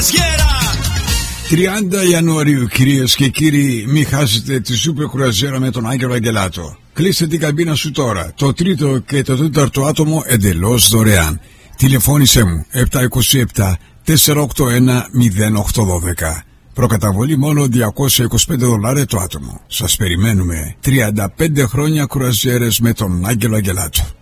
30 Ιανουαρίου, κυρίες και κύριοι, μην χάσετε τη σούπερ κρουαζιέρα με τον Άγγελο Αγγελάτο. Κλείστε την καμπίνα σου τώρα. Το τρίτο και το τέταρτο άτομο εντελώς δωρεάν. Τηλεφώνησέ μου 727 481 0812. Προκαταβολή μόνο $225 το άτομο. Σας περιμένουμε. 35 χρόνια κρουαζιέρες με τον Άγγελο Αγγελάτο.